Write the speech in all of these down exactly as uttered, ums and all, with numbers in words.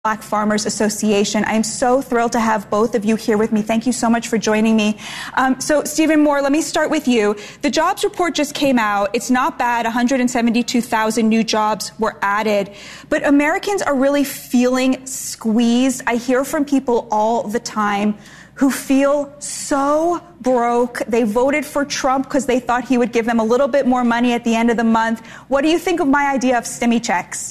Black Farmers Association. I am so thrilled to have both of you here with me. Thank you so much for joining me. Um, so, Stephen Moore, let me start with you. The jobs report just came out. It's not bad. one hundred seventy-two thousand new jobs were added. But Americans are really feeling squeezed. I hear from people all the time who feel so broke. They voted for Trump because they thought he would give them a little bit more money at the end of the month. What do you think of my idea of stimmy checks?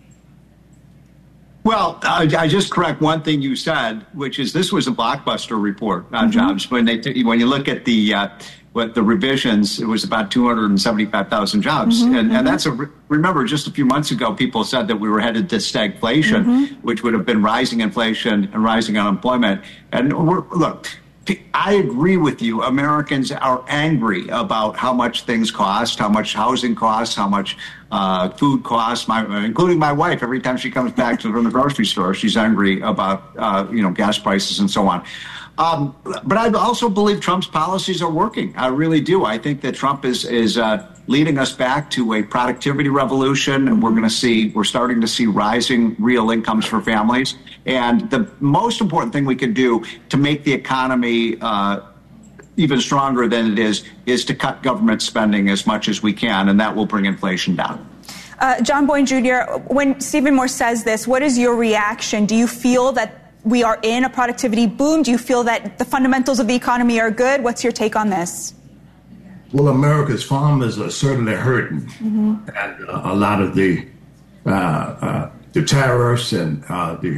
Well, uh, I just correct one thing you said, which is this was a blockbuster report on mm-hmm. jobs. When they t- when you look at the uh, what the revisions, it was about two hundred seventy-five thousand jobs, mm-hmm, and, mm-hmm. and that's a remember just a few months ago people said that we were headed to stagflation, mm-hmm. which would have been rising inflation and rising unemployment. And we're, look, I agree with you. Americans are angry about how much things cost, how much housing costs, how much uh, food costs, my, including my wife. Every time she comes back to, from the grocery store, she's angry about, uh, you know, gas prices and so on. Um, but I also believe Trump's policies are working. I really do. I think that Trump is is uh, leading us back to a productivity revolution. And we're going to see, we're starting to see rising real incomes for families. And the most important thing we can do to make the economy uh, even stronger than it is, is to cut government spending as much as we can. And that will bring inflation down. Uh, John Boyne Junior, when Stephen Moore says this, what is your reaction? Do you feel that we are in a productivity boom? Do you feel that the fundamentals of the economy are good? What's your take on this? Well, America's farmers are certainly hurting. Mm-hmm. And uh, a lot of the uh, uh, the tariffs and uh, the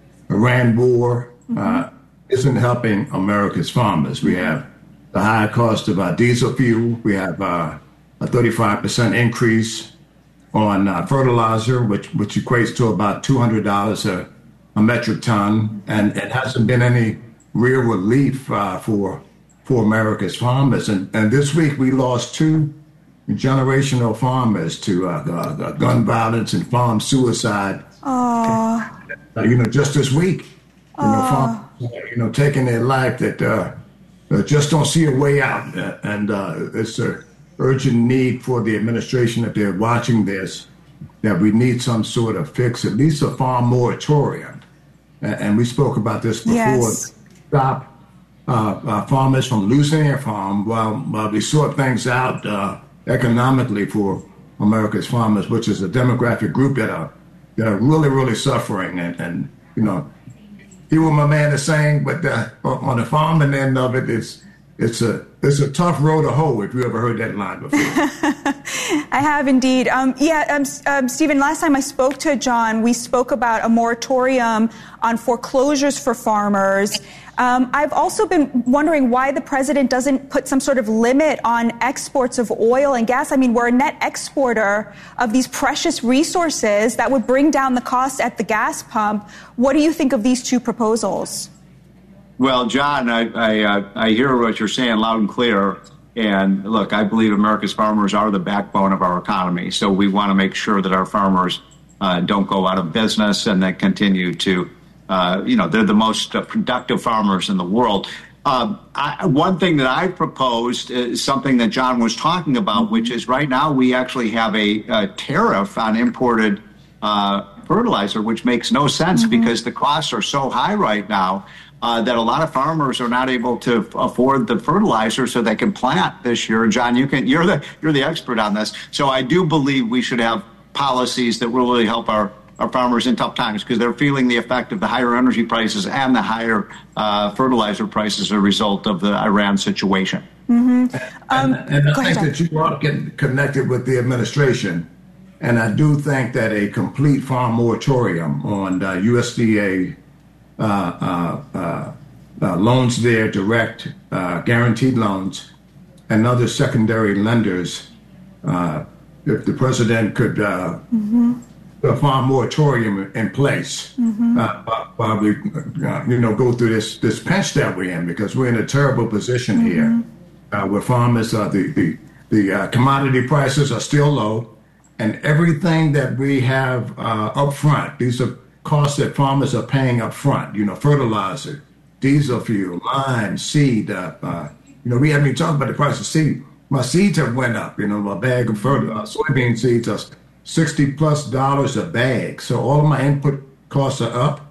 Iran war mm-hmm. uh, isn't helping America's farmers. We have the high cost of our diesel fuel. We have uh, a thirty-five percent increase on uh, fertilizer, which, which equates to about two hundred dollars a a metric ton, and it hasn't been any real relief uh, for for America's farmers. And, and this week we lost two generational farmers to uh, uh, gun violence and farm suicide. Uh, you know, just this week, you know, farmers, you know, taking their life that uh, uh, just don't see a way out. And uh, it's an urgent need for the administration, if they're watching this, that we need some sort of fix, at least a farm moratorium. And we spoke about this before. Yes. Stop uh, uh, farmers from losing their farm while, while we sort things out uh, economically for America's farmers, which is a demographic group that are, that are really, really suffering. And, and you know, hear what my man is saying, but uh, on the farming end of it, it's it's a it's a tough road to hoe, if you ever heard that line before. I have indeed. Um, yeah, um, um, Stephen, last time I spoke to John, we spoke about a moratorium on foreclosures for farmers. Um, I've also been wondering why the president doesn't put some sort of limit on exports of oil and gas. I mean, we're a net exporter of these precious resources that would bring down the cost at the gas pump. What do you think of these two proposals? Well, John, I, I, uh, I hear what you're saying loud and clear. And look, I believe America's farmers are the backbone of our economy. So we want to make sure that our farmers uh, don't go out of business and that continue to, uh, you know, they're the most uh, productive farmers in the world. Um, I, one thing that I proposed is something that John was talking about, which is right now we actually have a, a tariff on imported uh, fertilizer, which makes no sense mm-hmm. because the costs are so high right now. Uh, that a lot of farmers are not able to afford the fertilizer so they can plant this year. John, you can, you're the you're the expert on this. So I do believe we should have policies that will really help our, our farmers in tough times because they're feeling the effect of the higher energy prices and the higher uh, fertilizer prices as a result of the Iran situation. Mm-hmm. Um, and, and I think ahead, that you are getting connected with the administration. And I do think that a complete farm moratorium on uh, U S D A Uh, uh, uh, uh, loans there, direct, uh, guaranteed loans, and other secondary lenders. Uh, if the president could uh, mm-hmm. put a farm moratorium in place mm-hmm. uh, while we, uh, you know, go through this this pinch that we're in, because we're in a terrible position mm-hmm. here, uh, where farmers, uh, the the the uh, commodity prices are still low, and everything that we have uh, up front, these are costs that farmers are paying up front, you know, fertilizer, diesel fuel, lime, seed. Uh, uh, you know, we haven't even talked about the price of seed. My seeds have went up, you know, my bag of fertilizer, uh, soybean seeds are sixty plus dollars a bag. So all of my input costs are up.